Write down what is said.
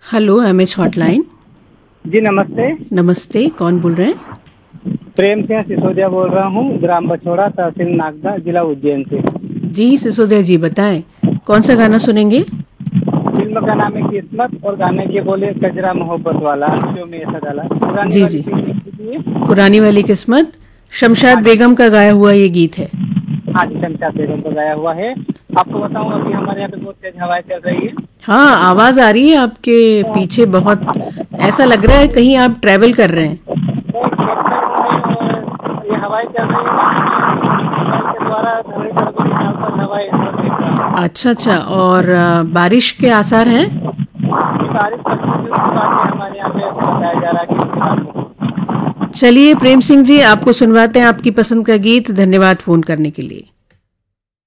Hello MH hotline. जी नमस्ते। नमस्ते, कौन बोल रहे हैं? प्रेम सिंह सिसोदिया बोल रहा हूँ, ग्राम बछोड़ा, तहसील नागदा, जिला उज्जैन से। जी सिसोदिया जी, बताएं कौन सा गाना सुनेंगे? फिल्म का नाम है किस्मत और गाने के बोले कजरा मोहब्बत वाला, अंशों में ऐसा डाला, पुरानी जी वाली जी, फिल्म कीजिए। पुरानी वाली किस्मत, शमशाद हाँ जी। बेगम का गाया हुआ ये गीत है। हाँ जी, शमशाद बेगम को गाया हुआ है। आपको बताऊँ, अभी हमारे यहाँ पे बहुत तेज हवाएं चल रही है। हाँ, आवाज आ रही है आपके पीछे बहुत। ऐसा लग रहा है कहीं आप ट्रैवल कर रहे हैं। मैं एक ट्रैक्टर में ये हवाएं चल रही है ना, मोबाइल के द्वारा धरती पर को निकाल कर हवाएं सब देख रहा हूँ। अच्छा अच्छा, और बारिश के आसार हैं? ये बारिश 25 जून की बात है, हमारे यहाँ पे बताया जा रहा है कि इसके बाद में। चलिए प्रेम सिंह जी, आपको सुनवाते हैं आपकी पसंद का गीत। धन्यवाद फोन करने के लिए।